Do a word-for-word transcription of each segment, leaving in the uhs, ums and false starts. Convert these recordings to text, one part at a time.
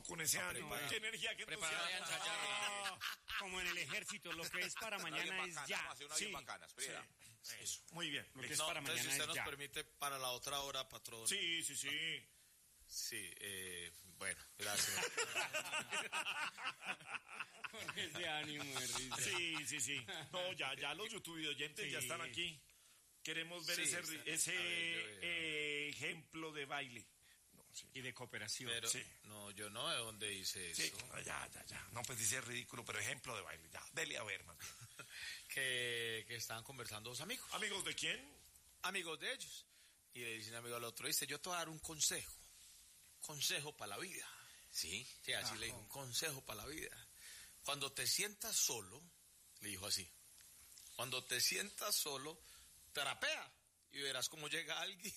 con ese ánimo, qué energía, qué entusiasmo. Ah, como en el ejército, lo que es para mañana es ya. Sí, bacanas, sí, eso, muy bien. Lo que es no, para mañana si usted es nos ya. Permite para la otra hora, patrón. Sí, sí, sí. Sí, eh, bueno, gracias. Con ese ánimo de risa. Sí, sí, sí. No, ya, ya los YouTube oyentes sí. ya están aquí. Queremos ver sí, ese, está, ese ver, eh, ejemplo de baile. No, sí. Y de cooperación. Pero, sí. no, yo no, ¿de dónde hice eso? Sí, ya, ya, ya. No, pues dice ridículo, pero ejemplo de baile. Ya, dele a ver más bien. que, que estaban conversando dos amigos. ¿Amigos de quién? Amigos de ellos. Y le dice un amigo al otro, dice, yo te voy a dar un consejo. Consejo para la vida. Sí. Sí, así ah, le dijo, un consejo para la vida. Cuando te sientas solo, le dijo así, cuando te sientas solo, trapea y verás cómo llega alguien.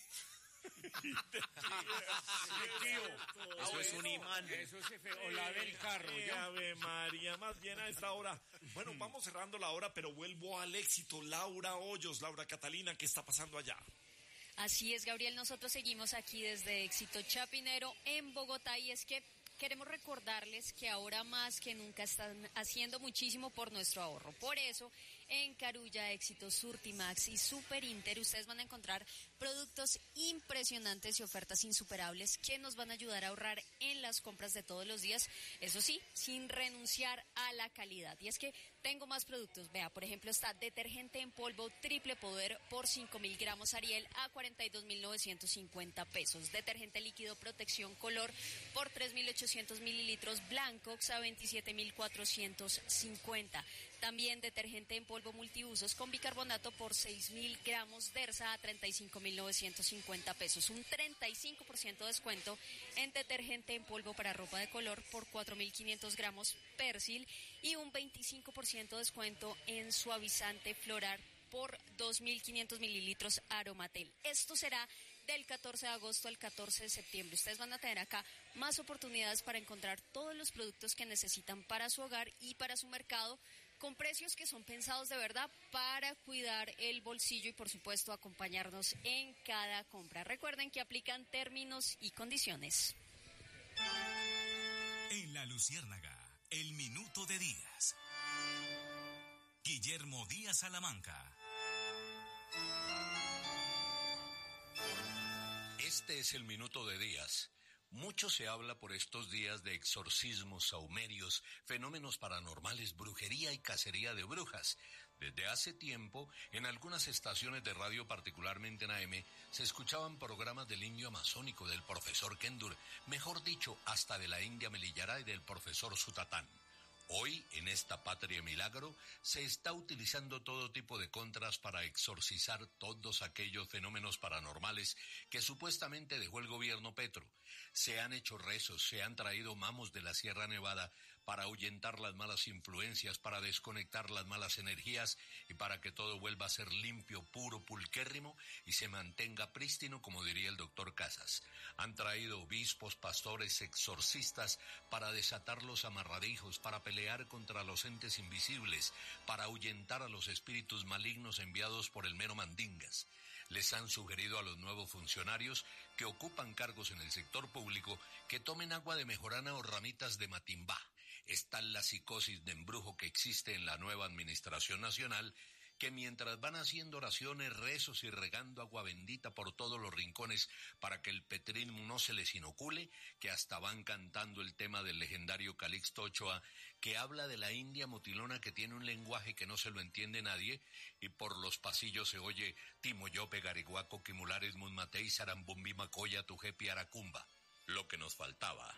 Eso es un imán. Eso es feo. O lave el carro. Eh, Ave María, más bien a esta hora. Bueno, vamos cerrando la hora, pero vuelvo al éxito. Laura Hoyos, Laura Catalina, ¿qué está pasando allá? Así es, Gabriel, nosotros seguimos aquí desde Éxito Chapinero en Bogotá y es que queremos recordarles que ahora más que nunca están haciendo muchísimo por nuestro ahorro. Por eso, en Carulla, Éxito, Surtimax y Super Inter, ustedes van a encontrar productos impresionantes y ofertas insuperables que nos van a ayudar a ahorrar en las compras de todos los días. Eso sí, sin renunciar a la calidad. Y es que tengo más productos. Vea, por ejemplo, está detergente en polvo triple poder por cinco mil gramos Ariel a cuarenta y dos mil novecientos cincuenta pesos. Detergente líquido protección color por tres mil ochocientos mililitros Blancox a veintisiete mil cuatrocientos cincuenta. También detergente en polvo multiusos con bicarbonato por seis mil gramos Dersa a treinta y cinco mil novecientos cincuenta pesos. Un treinta y cinco por ciento de descuento en detergente en polvo para ropa de color por cuatro mil quinientos gramos Persil y un veinticinco por ciento de descuento en suavizante floral por dos mil quinientos mililitros Aromatel. Esto será del catorce de agosto al catorce de septiembre. Ustedes van a tener acá más oportunidades para encontrar todos los productos que necesitan para su hogar y para su mercado, con precios que son pensados de verdad para cuidar el bolsillo y, por supuesto, acompañarnos en cada compra. Recuerden que aplican términos y condiciones. En La Luciérnaga, el minuto de Díaz. Guillermo Díaz Salamanca. Este es el minuto de Díaz. Mucho se habla por estos días de exorcismos saumerios, fenómenos paranormales, brujería y cacería de brujas. Desde hace tiempo, en algunas estaciones de radio, particularmente en A M, se escuchaban programas del indio amazónico, del profesor Kendur, mejor dicho, hasta de la India Melillara y del profesor Sutatán. Hoy, en esta patria milagro, se está utilizando todo tipo de contras para exorcizar todos aquellos fenómenos paranormales que supuestamente dejó el gobierno Petro. Se han hecho rezos, se han traído mamos de la Sierra Nevada para ahuyentar las malas influencias, para desconectar las malas energías y para que todo vuelva a ser limpio, puro, pulquérrimo y se mantenga prístino, como diría el doctor Casas. Han traído obispos, pastores, exorcistas para desatar los amarradijos, para pelear contra los entes invisibles, para ahuyentar a los espíritus malignos enviados por el mero mandingas. Les han sugerido a los nuevos funcionarios que ocupan cargos en el sector público que tomen agua de mejorana o ramitas de matimbá. Está la psicosis de embrujo que existe en la nueva administración nacional, que mientras van haciendo oraciones, rezos y regando agua bendita por todos los rincones para que el petrismo no se les inocule, que hasta van cantando el tema del legendario Calixto Ochoa, que habla de la India motilona que tiene un lenguaje que no se lo entiende nadie, y por los pasillos se oye Timoyope, Gariguaco, Quimulares, Munmatei, Sarambumbi, Macoya, Tujepi, Aracumba. Lo que nos faltaba.